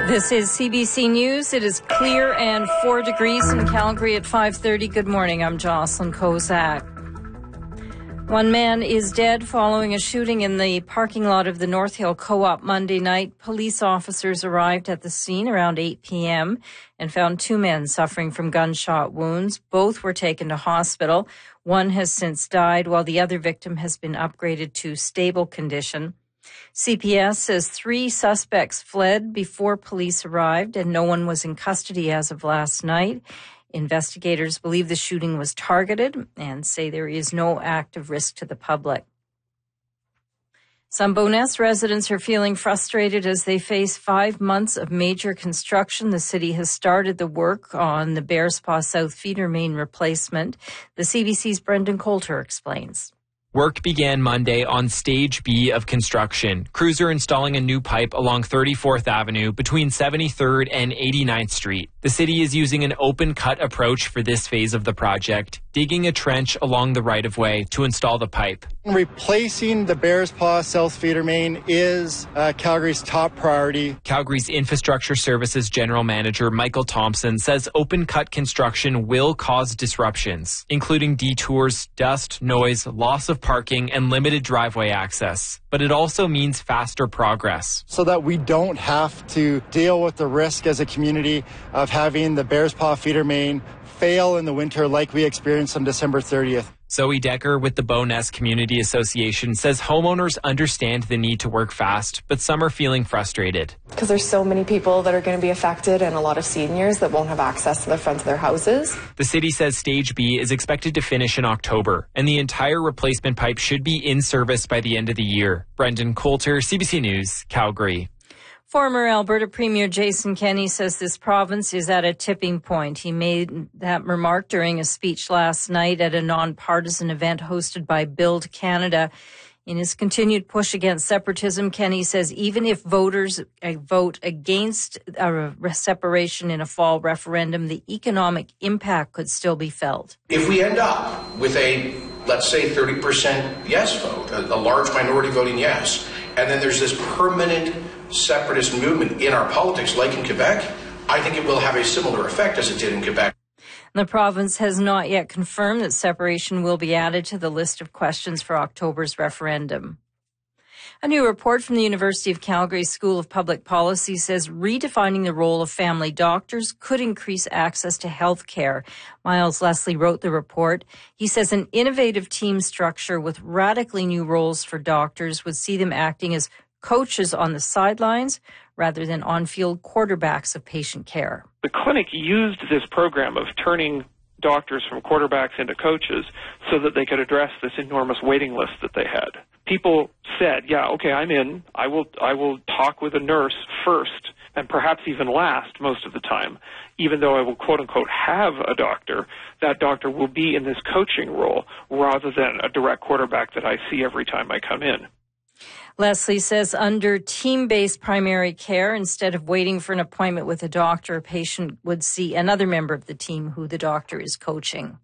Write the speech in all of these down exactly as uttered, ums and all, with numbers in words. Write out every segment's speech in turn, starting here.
This is C B C News. It is clear and four degrees in Calgary at five thirty. Good morning. I'm Jocelyn Kozak. One man is dead following a shooting in the parking lot of the North Hill Co-op Monday night. Police officers arrived at the scene around eight p.m. and found two men suffering from gunshot wounds. Both were taken to hospital. One has since died, while the other victim has been upgraded to stable condition. C P S says three suspects fled before police arrived and no one was in custody as of last night. Investigators believe the shooting was targeted and say there is no active risk to the public. Some Bowness residents are feeling frustrated as they face five months of major construction. The city has started the work on the Bearspaw South feeder main replacement. The C B C's Brendan Coulter explains. Work began Monday on Stage B of construction. Crews are installing a new pipe along thirty-fourth Avenue between seventy-third and eighty-ninth Street. The city is using an open-cut approach for this phase of the project, digging a trench along the right-of-way to install the pipe. Replacing the Bearspaw South feeder main is uh, Calgary's top priority. Calgary's Infrastructure Services General Manager Michael Thompson says open-cut construction will cause disruptions, including detours, dust, noise, loss of parking, and limited driveway access. But it also means faster progress. So that we don't have to deal with the risk as a community of having the Bearspaw feeder main fail in the winter like we experienced on December thirtieth. Zoe Decker with the Bowness Community Association says homeowners understand the need to work fast, but some are feeling frustrated. Because there's so many people that are going to be affected and a lot of seniors that won't have access to the front of their houses. The city says Stage B is expected to finish in October, and the entire replacement pipe should be in service by the end of the year. Brendan Coulter, C B C News, Calgary. Former Alberta Premier Jason Kenney says this province is at a tipping point. He made that remark during a speech last night at a nonpartisan event hosted by Build Canada. In his continued push against separatism, Kenney says even if voters vote against a separation in a fall referendum, the economic impact could still be felt. If we end up with a, let's say, thirty percent yes vote, a, a large minority voting yes, and then there's this permanent separatist movement in our politics, like in Quebec, I think it will have a similar effect as it did in Quebec. The province has not yet confirmed that separation will be added to the list of questions for October's referendum. A new report from the University of Calgary School of Public Policy says redefining the role of family doctors could increase access to health care. Miles Leslie wrote the report. He says an innovative team structure with radically new roles for doctors would see them acting as coaches on the sidelines rather than on-field quarterbacks of patient care. The clinic used this program of turning doctors from quarterbacks into coaches so that they could address this enormous waiting list that they had. People said, yeah, okay, I'm in. I will, I will talk with a nurse first and perhaps even last most of the time. Even though I will quote-unquote have a doctor, that doctor will be in this coaching role rather than a direct quarterback that I see every time I come in. Leslie says under team-based primary care, instead of waiting for an appointment with a doctor, a patient would see another member of the team who the doctor is coaching.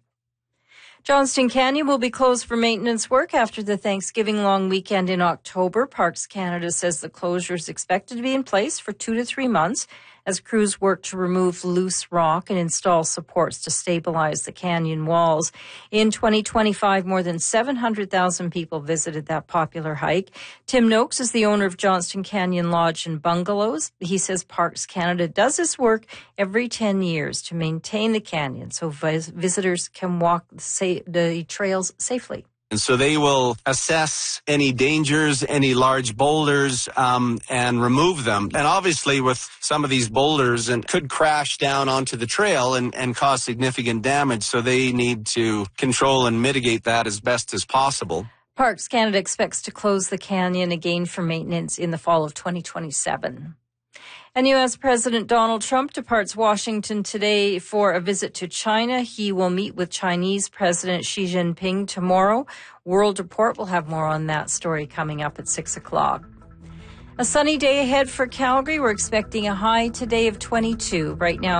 Johnston Canyon will be closed for maintenance work after the Thanksgiving long weekend in October. Parks Canada says the closure is expected to be in place for two to three months as crews work to remove loose rock and install supports to stabilize the canyon walls. In twenty twenty-five, more than seven hundred thousand people visited that popular hike. Tim Noakes is the owner of Johnston Canyon Lodge and Bungalows. He says Parks Canada does this work every ten years to maintain the canyon so vis- visitors can walk the, sa- the trails safely. And so they will assess any dangers, any large boulders, um, and remove them. And obviously with some of these boulders and could crash down onto the trail and, and cause significant damage. So they need to control and mitigate that as best as possible. Parks Canada expects to close the canyon again for maintenance in the fall of twenty twenty-seven. And U S President Donald Trump departs Washington today for a visit to China. He will meet with Chinese President Xi Jinping tomorrow. World Report will have more on that story coming up at six o'clock. A sunny day ahead for Calgary. We're expecting a high today of twenty-two. Right now,